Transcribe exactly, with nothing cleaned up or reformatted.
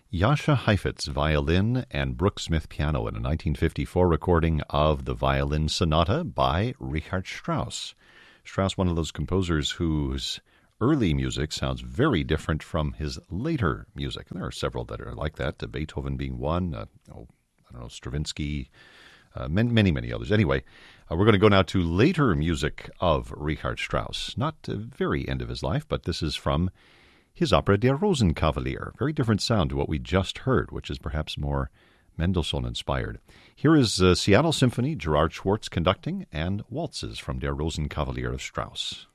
Jascha Heifetz violin and Brooke Smith piano in a nineteen fifty-four recording of the Violin Sonata by Richard Strauss. Strauss, one of those composers whose early music sounds very different from his later music. And there are several that are like that, uh, Beethoven being one, uh, oh, I don't know, Stravinsky, uh, many, many, many others. Anyway, uh, we're going to go now to later music of Richard Strauss. Not the very end of his life, but this is from his opera Der Rosenkavalier. Very different sound to what we just heard, which is perhaps more Mendelssohn-inspired. Here is uh, Seattle Symphony, Gerard Schwartz conducting, and waltzes from Der Rosenkavalier of Strauss.